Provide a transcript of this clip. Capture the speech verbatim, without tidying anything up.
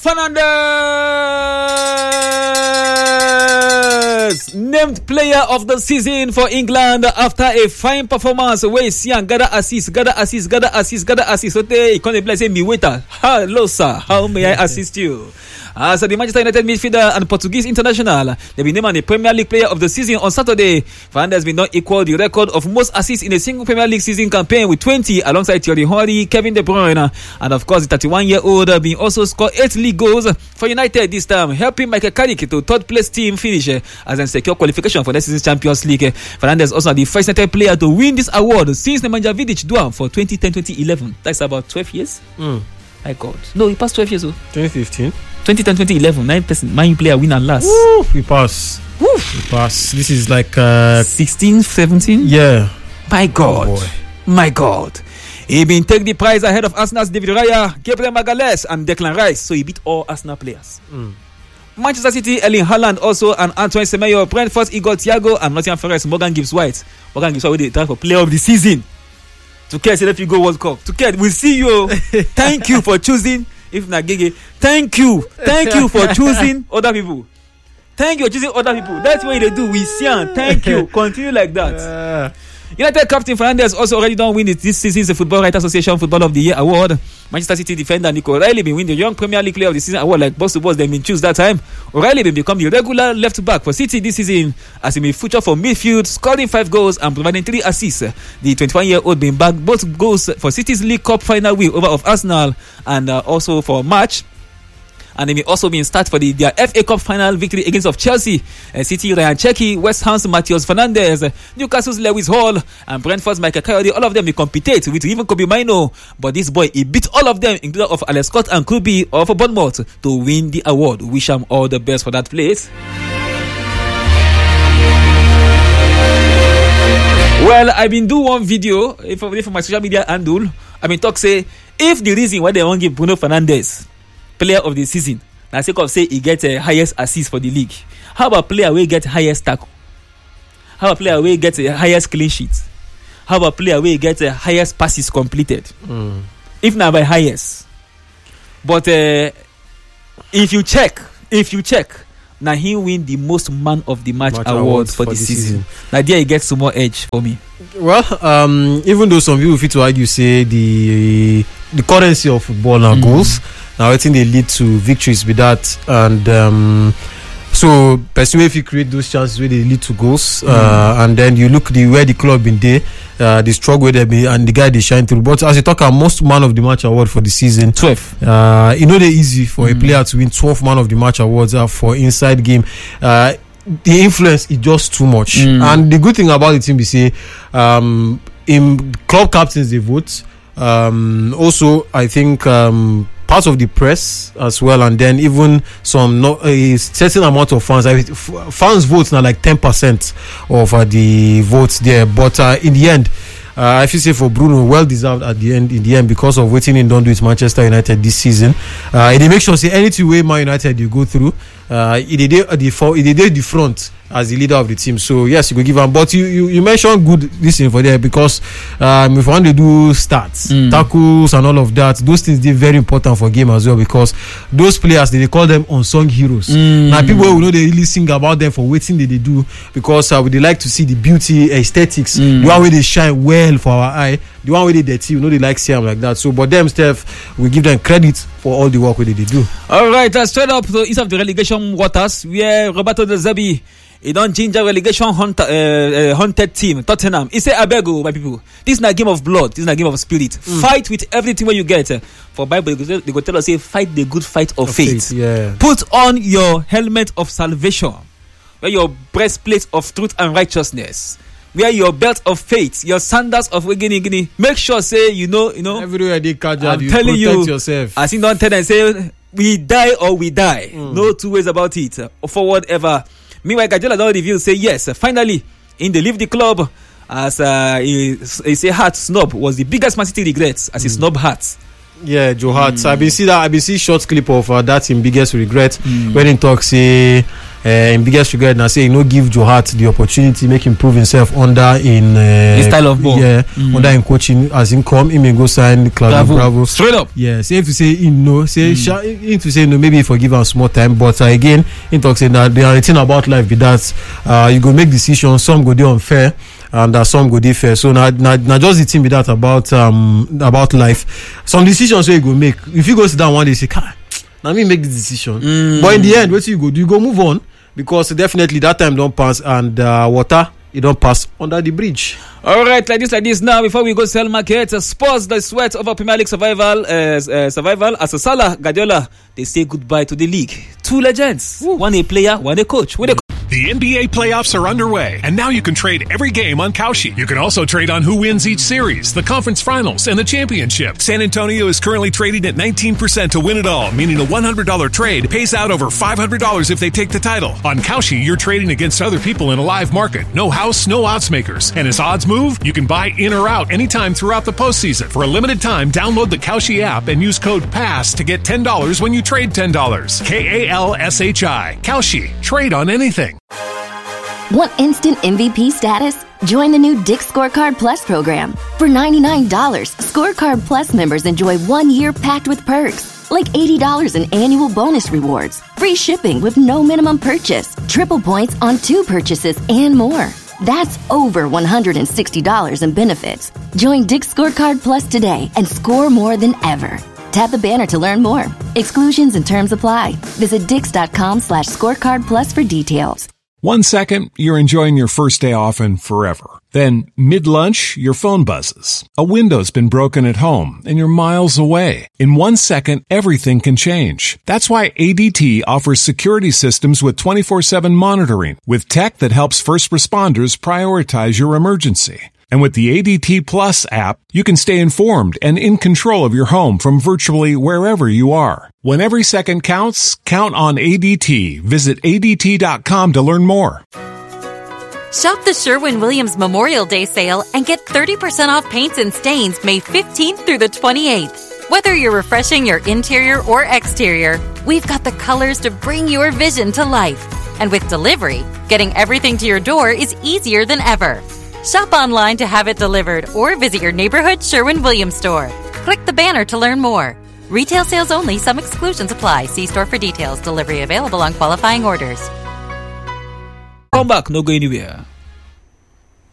Fernandes, named player of the season for England after a fine performance. Where is Sian? Gather assist, gather assist, gather assist, gather assist. Okay, he can't play. Say me waiter. Hello, sir. How may I assist you? As uh, so the Manchester United midfielder and Portuguese international, they've been named the Premier League player of the season on Saturday. Fernandes will not equal the record of most assists in a single Premier League season campaign with twenty, alongside Thierry Henry, Kevin De Bruyne, and of course the thirty-one-year-old uh, being also scored eight league goals for United this time, helping Michael Carrick to third place team finish uh, as a secure qualification for next season's Champions League. Uh, Fernandes also the first United player to win this award since Nemanja Vidic do for twenty ten twenty eleven. That's about twelve years. Mm. My God, no, he passed twelve years. Oh. twenty fifteen. twenty ten twenty eleven, nine person Man U player win and last. Woo, we pass. Woo. We pass. This is like uh, sixteen, seventeen. Yeah. My God. Oh boy. My God. He been take the prize ahead of Arsenal's David Raya, Gabriel Magalhaes, and Declan Rice. So he beat all Arsenal players. Mm. Manchester City, Erling Haaland also, and Antoine Semenyo, Brentford, Igor Thiago, and Nottingham Forest, Morgan Gibbs-White. Morgan Gibbs-White, they try for player of the season. To care, say if you go World Cup. To care, we'll see you. Thank you for choosing. If not Gege, thank you, thank you for choosing other people. Thank you for choosing other people. That's what they do. We see and thank you. Continue like that. Uh, United captain Fernandes also already done win this season's Football Writers Association Football of the Year award. Manchester City defender Nico O'Reilly been win the Young Premier League Player of the Season award like boss to boss. They been choose that time. O'Reilly been become the regular left back for City this season as he may feature for midfield, scoring five goals and providing three assists. The twenty-one-year-old been back both goals for City's League Cup final win over of Arsenal and uh, also for a match. And they may also be in start for the, their F A Cup final victory against of Chelsea, uh, City Ryan Cherki, West Ham's Matheus Fernandes, uh, Newcastle's Lewis Hall, and Brentford's Michael Coyote. All of them will compete with even Kobe Mino. But this boy, he beat all of them, including of Alex Scott and Kubi of Bournemouth, to win the award. Wish him all the best for that place. Well, I've been do one video for, for my social media handle. I mean, talk say, if the reason why they won't give Bruno Fernandes player of the season, now sake of say he gets a uh, highest assist for the league, how about player where get highest tackle? How about player where get a uh, highest clean sheet? How about player where get a uh, highest passes completed? Mm. If not by highest, but uh, if you check, if you check, now he win the most man of the match, match award for, for the season. season. Now there he gets some more edge for me. Well, um, even though some people fit to argue say the the currency of football now mm. goals. Now I think they lead to victories with that, and um, so personally, if you create those chances where they lead to goals, mm. uh, and then you look the where the club been there, uh, the struggle they be, and the guy they shine through. But as you talk about most man of the match award for the season, twelve. Uh, you know they're easy for mm. a player to win twelve man of the match awards uh, for inside game. Uh, the influence is just too much, mm. and the good thing about the team is say, um, in club captains they vote. Um, also, I think. Um, part of the press as well, and then even some no, a certain amount of fans. I mean, f- fans vote now like ten percent of uh, the votes there, but uh, in the end, uh, I feel say for Bruno, well deserved at the end. In the end, because of waiting in don't do with Manchester United this season, uh, they make sure say anything way Man United you go through, uh, it did at the for it did the front as the leader of the team. So yes, you go give him. But you you, you mentioned good listening for there because um, if you want to do stats, mm. tackles and all of that, those things they're very important for game as well because those players they, they call them unsung heroes. Mm. Now people will know they really sing about them for waiting that they do because uh, they like to see the beauty, aesthetics, mm. the one way they shine well for our eye, the one way they dirty, you know they like see them like that. So but them Steph, we give them credit for all the work that they do. All right, uh, straight up to east of the relegation waters where Roberto De Zerbi he don't ginger relegation hunter, uh, uh, haunted team Tottenham. He say abego my people. This is not a game of blood. This is not a game of spirit. Mm. Fight with everything when you get. Uh, for Bible they go, they go tell us say fight the good fight of, of faith. faith. Yeah. Put on your helmet of salvation. Wear your breastplate of truth and righteousness. Wear your belt of faith. Your sandals of wigini. Make sure say you know you know. Everywhere they catch I'm you telling protect you, yourself. I think don't tell them say we die or we die. Mm. No two ways about it. Uh, forward ever. Meanwhile, Guardiola don't review say yes. Finally, in the leave the club as uh, he, he say Hart snub was the biggest Man City regrets as mm. he snub Hart. Yeah, Joe Hart. Mm. I been see that. I been see short clip of uh, that in biggest regret mm. when he talks say uh, in biggest regret, I say you know give Joe Hart the opportunity, make him prove himself under in uh, his style of ball. Yeah, mm. under in coaching as in come, he may go sign Claudio Bravo. Bravo. Straight up. Yeah, say if you say you know, say mm. sh- him to say no, maybe forgive him small time, but uh, again, in talk say that the thing about life be that uh, you go make decisions, some go dey unfair. And uh, some go dey fair. So now, now, now just the thing be that about um about life. Some decisions where you go make. If you go sit down one day, say, "Kai, now me make this decision." Mm. But in the end, what you go do? You go move on because definitely that time don't pass and uh, water it don't pass under the bridge. All right, like this, like this. Now, before we go sell market, uh, Spurs the sweat of a Premier League survival, uh, uh, survival. As a Salah, Guardiola, they say goodbye to the league. Two legends, Ooh. one a player, one a coach. With a The N B A playoffs are underway, and now you can trade every game on Kalshi. You can also trade on who wins each series, the conference finals, and the championship. San Antonio is currently trading at nineteen percent to win it all, meaning a one hundred dollars trade pays out over five hundred dollars if they take the title. On Kalshi, you're trading against other people in a live market. No house, no odds makers. And as odds move, you can buy in or out anytime throughout the postseason. For a limited time, download the Kalshi app and use code PASS to get ten dollars when you trade ten dollars. K A L S H I. Kalshi. Trade on anything. Want instant M V P status? Join the new Dick's Scorecard Plus program. For ninety-nine dollars, Scorecard Plus members enjoy one year packed with perks, like eighty dollars in annual bonus rewards, free shipping with no minimum purchase, triple points on two purchases, and more. That's over one hundred sixty dollars in benefits. Join Dick's Scorecard Plus today and score more than ever. Tap the banner to learn more. Exclusions and terms apply. Visit dix.com slash scorecard plus for details. One second, you're enjoying your first day off and forever. Then, mid-lunch, your phone buzzes. A window's been broken at home and you're miles away. In one second, everything can change. That's why A D T offers security systems with twenty-four seven monitoring, with tech that helps first responders prioritize your emergency. And with the A D T Plus app, you can stay informed and in control of your home from virtually wherever you are. When every second counts, count on A D T. Visit A D T dot com to learn more. Shop the Sherwin-Williams Memorial Day sale and get thirty percent off paints and stains May fifteenth through the twenty-eighth. Whether you're refreshing your interior or exterior, we've got the colors to bring your vision to life. And with delivery, getting everything to your door is easier than ever. Shop online to have it delivered or visit your neighborhood Sherwin-Williams store. Click the banner to learn more. Retail sales only. Some exclusions apply. See store for details. Delivery available on qualifying orders. Come back, no go anywhere.